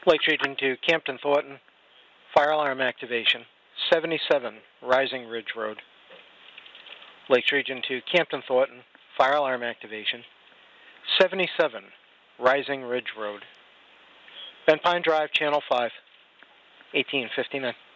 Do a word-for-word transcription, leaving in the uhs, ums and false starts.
Lakes Region two, Campton Thornton, fire alarm activation, seventy-seven Rising Ridge Road. Lakes Region two, Campton Thornton, fire alarm activation, seventy-seven Rising Ridge Road. Bent Pine Drive, Channel five, eighteen fifty-nine.